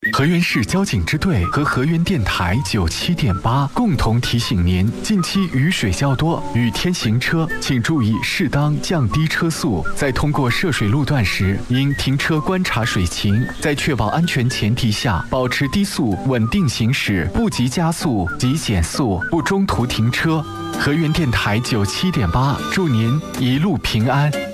河源市交警支队和河源电台97.8共同提醒您：近期雨水较多，雨天行车请注意适当降低车速。在通过涉水路段时，应停车观察水情，在确保安全前提下，保持低速稳定行驶，不急加速，急减速，不中途停车。河源电台97.8，祝您一路平安。